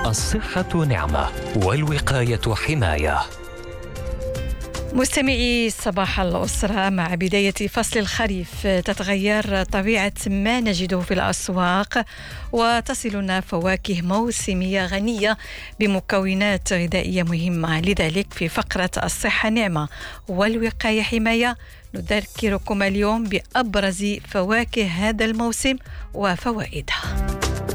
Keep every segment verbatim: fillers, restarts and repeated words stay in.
الصحة نعمة والوقاية حماية. مستمعي صباح الأسرة، مع بداية فصل الخريف تتغير طبيعة ما نجده في الأسواق وتصلنا فواكه موسمية غنية بمكونات غذائية مهمة. لذلك في فقرة الصحة نعمة والوقاية حماية نذكركم اليوم بأبرز فواكه هذا الموسم وفوائدها.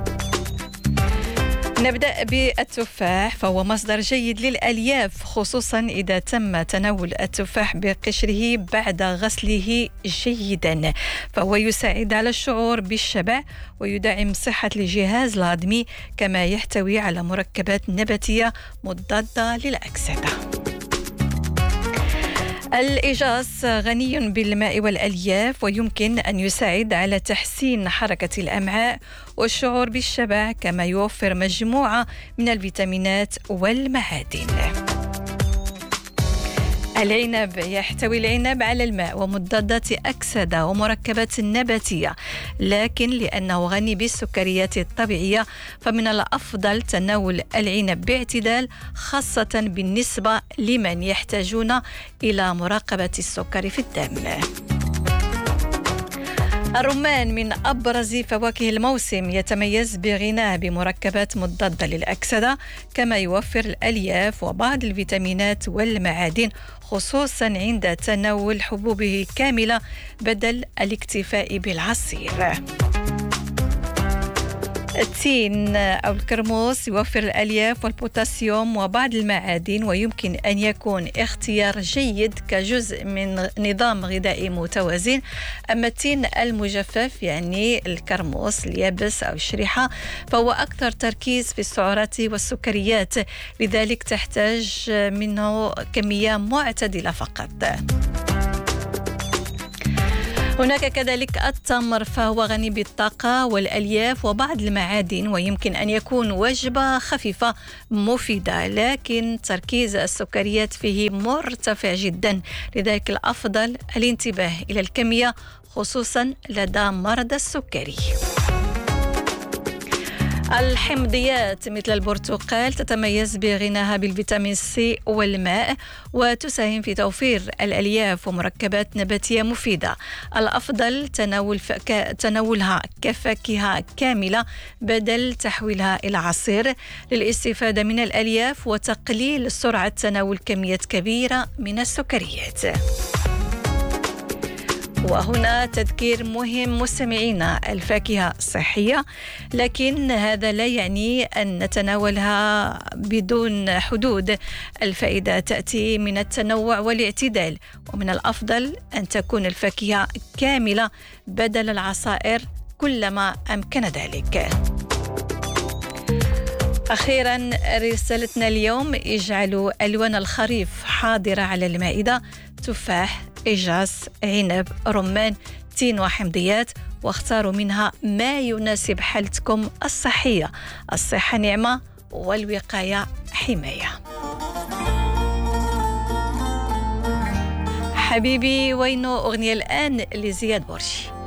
نبدأ بالتفاح، فهو مصدر جيد للألياف، خصوصا إذا تم تناول التفاح بقشره بعد غسله جيدا، فهو يساعد على الشعور بالشبع ويدعم صحة الجهاز الهضمي، كما يحتوي على مركبات نباتية مضادة للأكسدة. الإيجاص غني بالماء والألياف ويمكن أن يساعد على تحسين حركة الأمعاء والشعور بالشبع، كما يوفر مجموعة من الفيتامينات والمعادن. العنب، يحتوي العنب على الماء ومضادات أكسدة ومركبات نباتية، لكن لأنه غني بالسكريات الطبيعية فمن الأفضل تناول العنب باعتدال، خاصة بالنسبة لمن يحتاجون إلى مراقبة السكر في الدم. الرمان من أبرز فواكه الموسم، يتميز بغناه بمركبات مضادة للأكسدة، كما يوفر الألياف وبعض الفيتامينات والمعادن، خصوصا عند تناول حبوبه كاملة بدل الاكتفاء بالعصير. التين أو الكرموس يوفر الألياف والبوتاسيوم وبعض المعادن، ويمكن أن يكون اختيار جيد كجزء من نظام غذائي متوازن. أما التين المجفف، يعني الكرموس اليابس أو الشريحة، فهو أكثر تركيز في السعرات والسكريات، لذلك تحتاج منه كمية معتدلة فقط. هناك كذلك التمر، فهو غني بالطاقة والألياف وبعض المعادن، ويمكن أن يكون وجبة خفيفة مفيدة، لكن تركيز السكريات فيه مرتفع جدا، لذلك الأفضل الانتباه إلى الكمية، خصوصا لدى مرضى السكري. الحمضيات مثل البرتقال تتميز بغناها بالفيتامين سي والماء، وتساهم في توفير الألياف ومركبات نباتية مفيدة. الأفضل تناول فك... تناولها كفاكهة كاملة بدل تحويلها إلى عصير، للاستفادة من الألياف وتقليل سرعة تناول كميات كبيرة من السكريات. وهنا تذكير مهم مستمعينا، الفاكهة صحية، لكن هذا لا يعني أن نتناولها بدون حدود. الفائدة تأتي من التنوع والاعتدال، ومن الأفضل أن تكون الفاكهة كاملة بدل العصائر كلما أمكن ذلك. أخيرا رسالتنا اليوم، اجعلوا ألوان الخريف حاضرة على المائدة: تفاح، إيجاص، عنب، رمان، تين وحمضيات، واختاروا منها ما يناسب حالتكم الصحية. الصحة نعمة والوقاية حماية. حبيبي وينو أغنية الآن لزياد بورشي.